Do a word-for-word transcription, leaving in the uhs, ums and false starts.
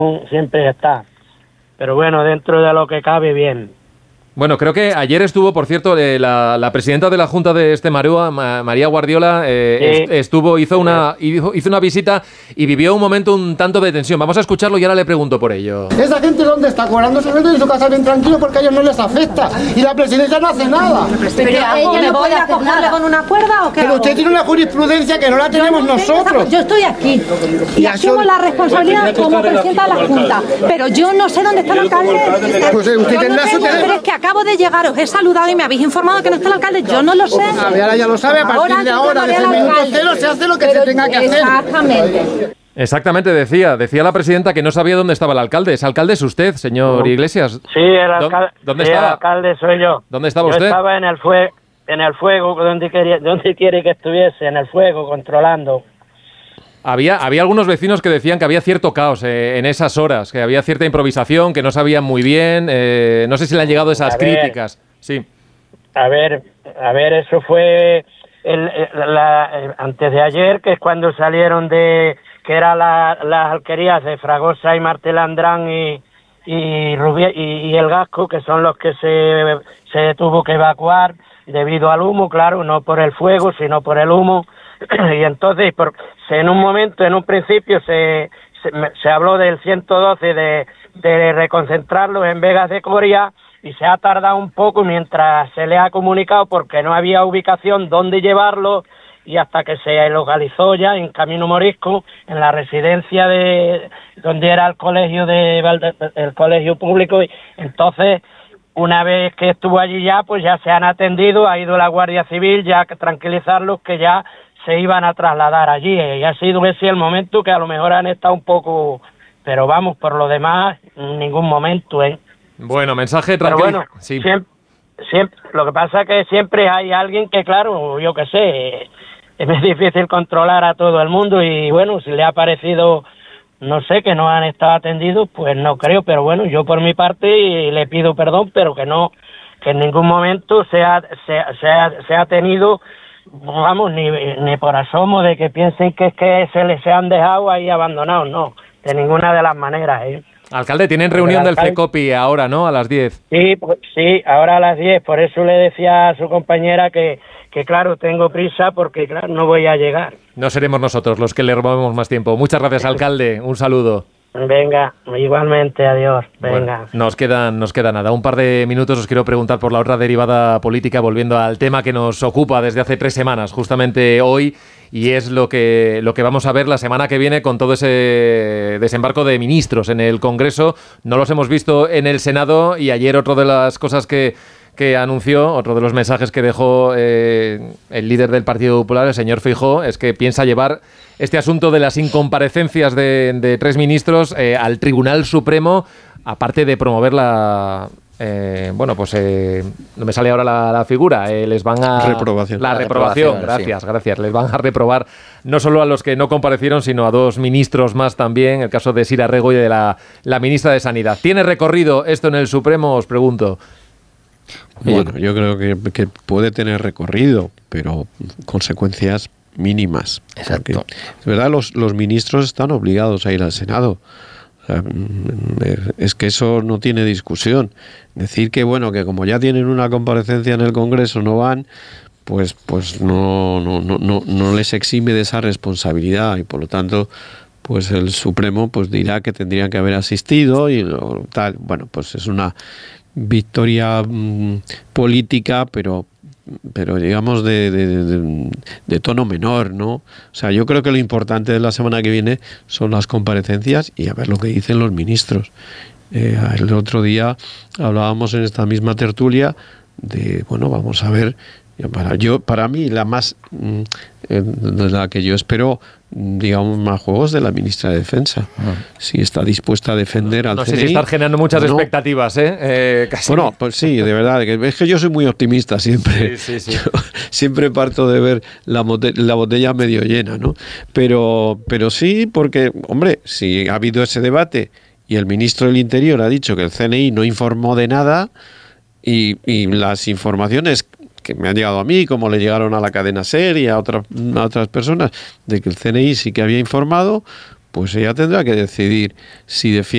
siempre está. Pero bueno, dentro de lo que cabe, bien. Bueno, creo que ayer estuvo, por cierto, eh, la, la presidenta de la Junta de Extremadura, Ma, María Guardiola, eh, sí. est, estuvo, hizo una, hizo, hizo una visita y vivió un momento un tanto de tensión. Vamos a escucharlo y ahora le pregunto por ello. ¿Esa gente dónde está? Cobrando sueldo en su casa bien tranquilo porque a ellos no les afecta. Y la presidenta no hace nada. ¿Pero ella no puede acogerle con una cuerda o qué? Pero usted tiene una jurisprudencia que no la tenemos no nosotros. Yo estoy aquí y asumo la responsabilidad como presidenta de la Junta. Pero yo no sé dónde está el alcalde. Pues usted tendrá su teléfono. Acabo de llegar, os he saludado y me habéis informado que no está el alcalde. Yo no lo sé. A ver, ahora ya lo sabe. A partir ahora, de ahora, desde el minuto cero, se hace lo que Pero se tenga que hacer. Exactamente. Exactamente, decía. Decía la presidenta que no sabía dónde estaba el alcalde. ¿Ese alcalde es usted, señor Iglesias? Sí, el alcalde, ¿Dónde sí, estaba? el alcalde soy yo. ¿Dónde estaba yo usted? Yo estaba en el, fue, en el fuego, donde, quería, donde quiere que estuviese, en el fuego, controlando. Había, había algunos vecinos que decían que había cierto caos eh, en esas horas, que había cierta improvisación, que no sabían muy bien. Eh, no sé si le han llegado esas a ver, críticas. Sí. A ver, a ver, eso fue el, el, la, el, antes de ayer, que es cuando salieron de, que eran la, las alquerías de Fragosa y Martelandrán y, y, Rubí, y, y el Gasco, que son los que se, se tuvo que evacuar debido al humo, claro, no por el fuego, sino por el humo. Y entonces, por, en un momento, en un principio, se, se, se habló del ciento doce de, de reconcentrarlos en Vegas de Coria y se ha tardado un poco mientras se le ha comunicado porque no había ubicación donde llevarlo y hasta que se localizó ya en Camino Morisco, en la residencia de donde era el colegio de el colegio público. Y entonces, una vez que estuvo allí ya, pues ya se han atendido, ha ido la Guardia Civil ya a tranquilizarlos que ya se iban a trasladar allí, y ha sido ese el momento que a lo mejor han estado un poco, pero vamos, por lo demás, en ningún momento, ¿eh? Bueno, mensaje tranquilo. Pero bueno, sí. siempre, siempre, lo que pasa es que siempre hay alguien que, claro, yo qué sé, es difícil controlar a todo el mundo y bueno, si le ha parecido, no sé, que no han estado atendidos, pues no creo, pero bueno, yo por mi parte le pido perdón, pero que no, que en ningún momento se ha, se, se ha, se ha tenido... Vamos, ni, ni por asomo de que piensen que es que se les han dejado ahí abandonados, no, de ninguna de las maneras, ¿eh? Alcalde, tienen reunión del FECOPI ahora, ¿no? A las diez. Sí, pues, sí, ahora a las diez, por eso le decía a su compañera que, que claro, tengo prisa porque claro, no voy a llegar. No seremos nosotros los que le robemos más tiempo. Muchas gracias, alcalde, un saludo. Venga, igualmente, adiós, venga. Bueno, nos quedan, nos queda nada. Un par de minutos os quiero preguntar por la otra derivada política, volviendo al tema que nos ocupa desde hace tres semanas, justamente hoy, y es lo que, lo que vamos a ver la semana que viene con todo ese desembarco de ministros en el Congreso. No los hemos visto en el Senado y ayer otra de las cosas que... que anunció, otro de los mensajes que dejó eh, el líder del Partido Popular, el señor Feijóo, es que piensa llevar este asunto de las incomparecencias de, de tres ministros eh, al Tribunal Supremo, aparte de promover la... Eh, bueno, pues eh, no me sale ahora la, la figura, eh, les van a... Reprobación. La, la reprobación, reprobación gracias, sí. gracias. Les van a reprobar no solo a los que no comparecieron, sino a dos ministros más también, el caso de Sira Rego y de la, la ministra de Sanidad. ¿Tiene recorrido esto en el Supremo? Os pregunto. Bueno, yo creo que, que puede tener recorrido, pero consecuencias mínimas. Exacto. Porque, es verdad, los, los ministros están obligados a ir al Senado. O sea, es que eso no tiene discusión. Decir que, bueno, que como ya tienen una comparecencia en el Congreso no van, pues, pues no, no, no, no, no les exime de esa responsabilidad y por lo tanto, pues el Supremo pues dirá que tendrían que haber asistido y lo, tal. Bueno, pues es una victoria mmm, política, pero pero digamos de, de, de, de tono menor, ¿no? O sea, yo creo que lo importante de la semana que viene son las comparecencias y a ver lo que dicen los ministros. Eh, el otro día hablábamos en esta misma tertulia de, bueno, vamos a ver, para yo para mí la más eh, la que yo espero, digamos, más juegos de la ministra de Defensa. Uh-huh. Si está dispuesta a defender no, al no C N I. No sé si están generando muchas no. expectativas, ¿eh? eh casi. Bueno, pues sí, de verdad. Es que yo soy muy optimista siempre. Sí, sí, sí. Yo siempre parto de ver la, bote- la botella medio llena, ¿no? Pero, pero sí, porque, hombre, si ha habido ese debate y el ministro del Interior ha dicho que el C N I no informó de nada y, y las informaciones que me han llegado a mí, como le llegaron a la cadena SER y a, otra, a otras personas, de que el C N I sí que había informado, pues ella tendrá que decidir si defiende